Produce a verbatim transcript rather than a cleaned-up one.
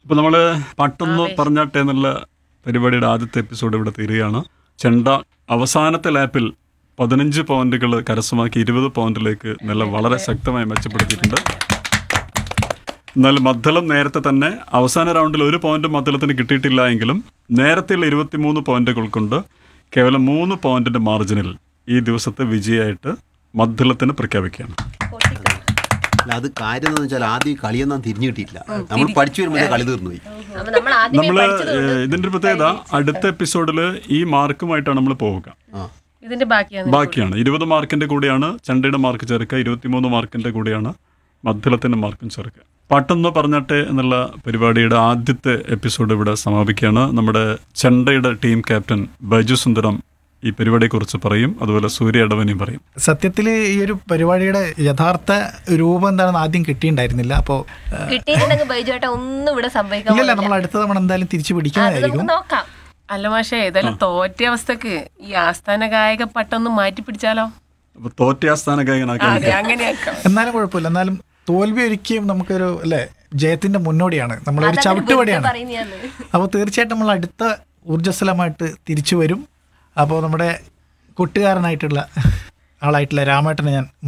അപ്പോൾ നമ്മൾ പാട്ടൊന്ന് പറഞ്ഞാട്ടെ എന്നുള്ള പരിപാടിയുടെ ആദ്യത്തെ എപ്പിസോഡ് ഇവിടെ തീരുകയാണ്. ചെണ്ട അവസാനത്തെ ലാപ്പിൽ പതിനഞ്ച് പോയിന്റുകൾ കരസ്ഥമാക്കി ഇരുപത് പോയിന്റിലേക്ക് നില വളരെ ശക്തമായി മെച്ചപ്പെടുത്തിയിട്ടുണ്ട്. എന്നാൽ മദ്ദളം നേരത്തെ തന്നെ അവസാന റൗണ്ടിൽ ഒരു പോയിന്റ് മദ്ദളത്തിന് കിട്ടിയിട്ടില്ല എങ്കിലും നേരത്തെയുള്ള ഇരുപത്തിമൂന്ന് പോയിന്റുകൾ കൊണ്ട് കേവലം മൂന്ന് പോയിന്റിന്റെ മാർജിനിൽ ഈ ദിവസത്തെ വിജയമായിട്ട് മദ്ദളത്തിന് പ്രഖ്യാപിക്കുകയാണ്. അത് കാര്യം എന്ന് വെച്ചാൽ ആദ്യം കളിയൊന്നും തിരിഞ്ഞു കിട്ടിയില്ല. നമ്മൾ പഠിച്ചു വരുമ്പോൾ കളി തീർന്നു പോയി. നമ്മള് ഇതിന്റെ പ്രത്യേകത അടുത്ത എപ്പിസോഡിൽ ഈ മാർക്കുമായിട്ടാണ് നമ്മൾ പോവുക. ഇതിന്റെ ബാക്കിയാണ് ബാക്കിയാണ് ഇരുപത് മാർക്കിന്റെ കൂടെയാണ് ചണ്ടയുടെ മാർക്ക് ചേർക്കുക, ഇരുപത്തിമൂന്ന് മാർക്കിന്റെ കൂടെയാണ് മദ്ദളത്തിന്റെ മാർക്കും ചേർക്കുക. പാട്ടൊന്ന് പറഞ്ഞാട്ടെ എന്നുള്ള പരിപാടിയുടെ ആദ്യത്തെ എപ്പിസോഡ് ഇവിടെ സമാപിക്കുകയാണ്. നമ്മുടെ ചണ്ടയുടെ ടീം ക്യാപ്റ്റൻ ബൈജു സുന്ദരം ഈ പരിപാടിയെക്കുറിച്ച് പറയും, അതുപോലെ സൂര്യ ഇടവനെയും പറയും. സത്യത്തിൽ ഈ ഒരു പരിപാടിയുടെ യഥാർത്ഥ രൂപം എന്താണെന്ന് ആദ്യം കിട്ടിയിട്ടുണ്ടായിരുന്നില്ല. അപ്പോൾ ഇല്ലല്ല, നമ്മൾ അടുത്ത തവണ എന്തായാലും തിരിച്ചു പിടിക്കുന്നതായിരിക്കും. അല്ല മാഷേ, ഏതായാലും തോറ്റ അവസ്ഥക്ക് ഈ ആസ്ഥാന ഗായക പട്ടൊന്ന് മാറ്റി പിടിച്ചാലോ? തോറ്റ ആസ്ഥാന ഗായകനാക്കാം. എന്നാലും കുഴപ്പമില്ല. എന്നാലും തോൽവി ഒരിക്കലും നമുക്കൊരു അല്ലേ ജയത്തിന്റെ മുന്നോടിയാണ്, നമ്മളൊരു ചവിട്ടുപടിയാണ്. അപ്പോൾ തീർച്ചയായിട്ടും നമ്മൾ അടുത്ത ഊർജ്ജസ്വലമായിട്ട് തിരിച്ചു വരും. അപ്പോൾ നമ്മുടെ കൂട്ടുകാരനായിട്ടുള്ള ആളായിട്ടുള്ള രാമേട്ടനെ ഞാൻ